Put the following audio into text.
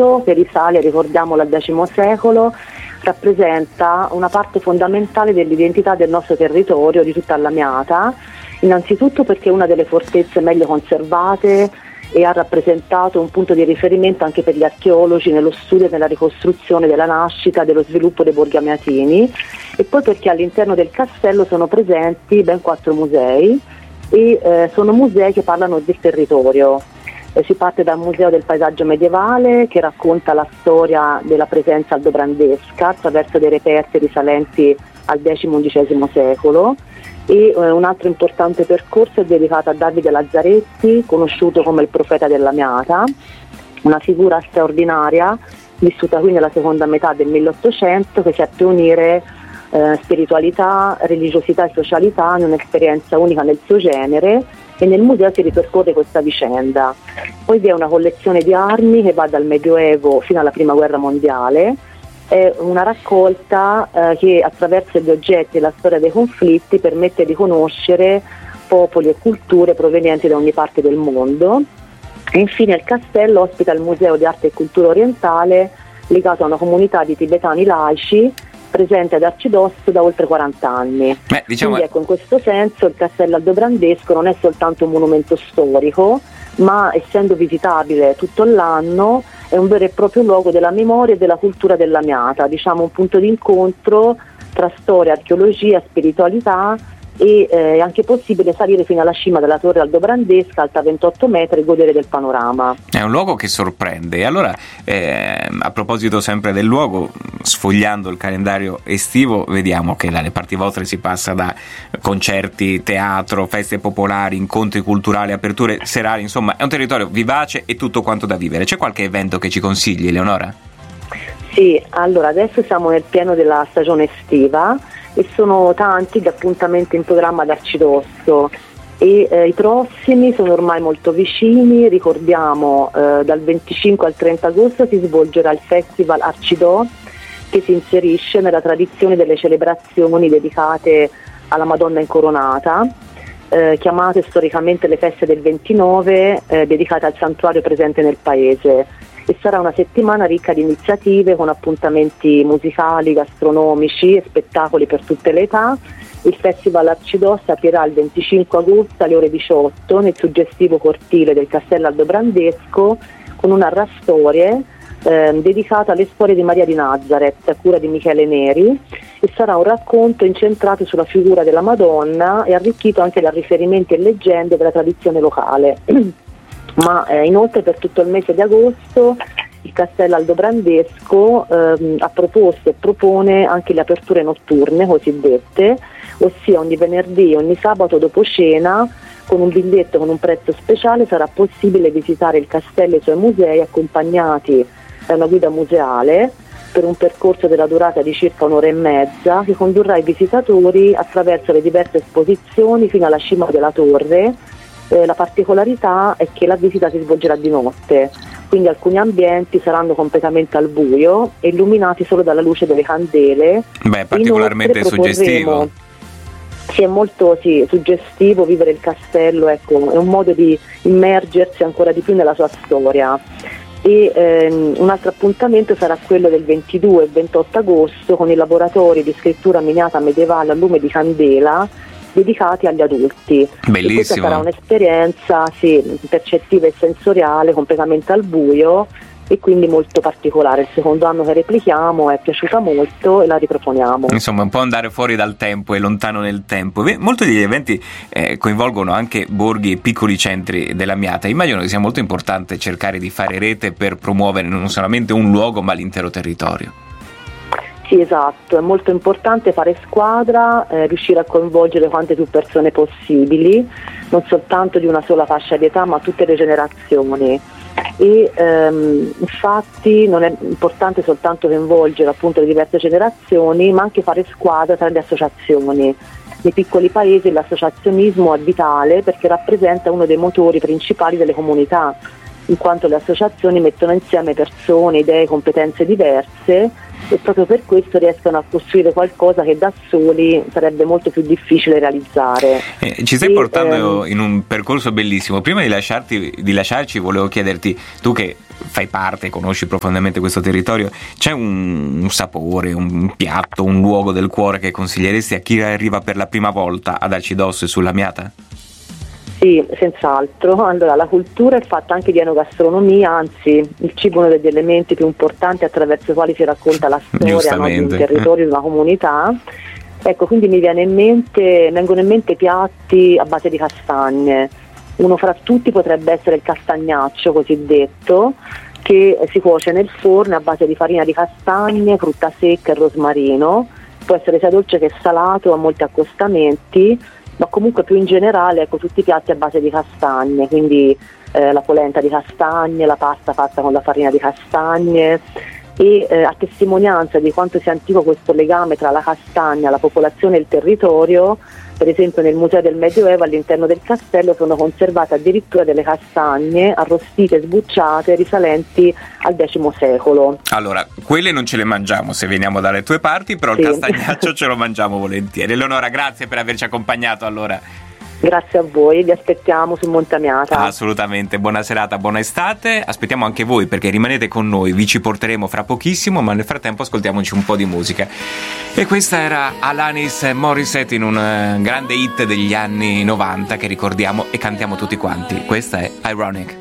Dosso, che risale, ricordiamolo, al X secolo, rappresenta una parte fondamentale dell'identità del nostro territorio, di tutta l'Amiata, innanzitutto perché è una delle fortezze meglio conservate e ha rappresentato un punto di riferimento anche per gli archeologi nello studio e nella ricostruzione della nascita e dello sviluppo dei borghi amiatini, e poi perché all'interno del castello sono presenti ben 4 musei e sono musei che parlano del territorio. Si parte dal Museo del Paesaggio Medievale, che racconta la storia della presenza aldobrandesca attraverso dei reperti risalenti al X-XI secolo, e un altro importante percorso è dedicato a Davide Lazzaretti, conosciuto come il profeta dell'Amiata, una figura straordinaria vissuta qui nella seconda metà del 1800, che seppe unire spiritualità, religiosità e socialità in un'esperienza unica nel suo genere, e nel museo si ripercorre questa vicenda. Poi vi è una collezione di armi che va dal Medioevo fino alla Prima Guerra Mondiale. È una raccolta che attraverso gli oggetti e la storia dei conflitti permette di conoscere popoli e culture provenienti da ogni parte del mondo. E infine il castello ospita il Museo di Arte e Cultura Orientale, legato a una comunità di tibetani laici presente ad Arcidosso da oltre 40 anni. Quindi ecco, in questo senso il castello aldobrandesco non è soltanto un monumento storico, ma essendo visitabile tutto l'anno è un vero e proprio luogo della memoria e della cultura dell'Amiata, diciamo un punto di incontro tra storia, archeologia, spiritualità, e è anche possibile salire fino alla cima della torre aldobrandesca, alta 28 metri, e godere del panorama. È un luogo che sorprende. Allora, a proposito sempre del luogo, sfogliando il calendario estivo, vediamo che dalle parti vostre si passa da concerti, teatro, feste popolari, incontri culturali, aperture serali, insomma è un territorio vivace e tutto quanto da vivere. C'è qualche evento che ci consigli, Eleonora? Sì, allora adesso siamo nel pieno della stagione estiva e sono tanti gli appuntamenti in programma ad Arcidosso, e i prossimi sono ormai molto vicini. Ricordiamo dal 25 al 30 agosto si svolgerà il Festival Arcidò, che si inserisce nella tradizione delle celebrazioni dedicate alla Madonna Incoronata, chiamate storicamente le feste del 29, dedicate al santuario presente nel paese. E sarà una settimana ricca di iniziative con appuntamenti musicali, gastronomici e spettacoli per tutte le età. Il Festival Arcidò si aprirà il 25 agosto alle ore 18 nel suggestivo cortile del Castello Aldobrandesco con una narrastorie dedicata alle storie di Maria di Nazareth a cura di Michele Neri, e sarà un racconto incentrato sulla figura della Madonna e arricchito anche da riferimenti e leggende della tradizione locale. Ma inoltre per tutto il mese di agosto il Castello Aldobrandesco ha proposto e propone anche le aperture notturne cosiddette, ossia ogni venerdì e ogni sabato dopo cena, con un biglietto con un prezzo speciale, sarà possibile visitare il castello e i suoi musei accompagnati da una guida museale per un percorso della durata di circa un'ora e mezza, che condurrà i visitatori attraverso le diverse esposizioni fino alla cima della torre. La particolarità è che la visita si svolgerà di notte, quindi alcuni ambienti saranno completamente al buio e illuminati solo dalla luce delle candele. Beh, particolarmente suggestivo. Sì, è molto suggestivo vivere il castello, ecco, è un modo di immergersi ancora di più nella sua storia. E un altro appuntamento sarà quello del 22 e 28 agosto con i laboratori di scrittura miniata medievale a lume di candela dedicati agli adulti. Bellissimo. E questa sarà un'esperienza percettiva e sensoriale completamente al buio e quindi molto particolare. Il secondo anno che replichiamo, è piaciuta molto e la riproponiamo. Insomma, un po' andare fuori dal tempo e lontano nel tempo. Molti degli eventi coinvolgono anche borghi e piccoli centri dell'Amiata. Immagino che sia molto importante cercare di fare rete per promuovere non solamente un luogo ma l'intero territorio. Sì, esatto, è molto importante fare squadra, riuscire a coinvolgere quante più persone possibili, non soltanto di una sola fascia di età ma tutte le generazioni. E infatti non è importante soltanto coinvolgere appunto le diverse generazioni, ma anche fare squadra tra le associazioni. Nei piccoli paesi l'associazionismo è vitale perché rappresenta uno dei motori principali delle comunità, in quanto le associazioni mettono insieme persone, idee, competenze diverse e proprio per questo riescono a costruire qualcosa che da soli sarebbe molto più difficile realizzare. Ci stai portando in un percorso bellissimo. Prima di lasciarci volevo chiederti, tu che fai parte, conosci profondamente questo territorio, c'è un sapore, un piatto, un luogo del cuore che consiglieresti a chi arriva per la prima volta ad Acidosso e sull'Amiata? Sì, senz'altro. Allora, la cultura è fatta anche di enogastronomia, anzi il cibo è uno degli elementi più importanti attraverso i quali si racconta la storia, no, di un territorio, di una comunità. Ecco, quindi mi vengono in mente piatti a base di castagne. Uno fra tutti potrebbe essere il castagnaccio cosiddetto, che si cuoce nel forno a base di farina di castagne, frutta secca e rosmarino. Può essere sia dolce che salato, ha molti accostamenti, ma comunque più in generale, ecco, tutti i piatti a base di castagne, quindi la polenta di castagne, la pasta fatta con la farina di castagne, e a testimonianza di quanto sia antico questo legame tra la castagna, la popolazione e il territorio, per esempio nel Museo del Medioevo all'interno del castello sono conservate addirittura delle castagne arrostite e sbucciate risalenti al X secolo. Allora, quelle non ce le mangiamo se veniamo dalle tue parti, però sì, il castagnaccio ce lo mangiamo volentieri. Eleonora, grazie per averci accompagnato allora. Grazie a voi, vi aspettiamo su Monte Amiata. Assolutamente, buona serata, buona estate. Aspettiamo anche voi perché rimanete con noi, vi ci porteremo fra pochissimo, ma nel frattempo ascoltiamoci un po' di musica. E questa era Alanis Morissette in un grande hit degli anni 90 che ricordiamo e cantiamo tutti quanti. Questa è Ironic.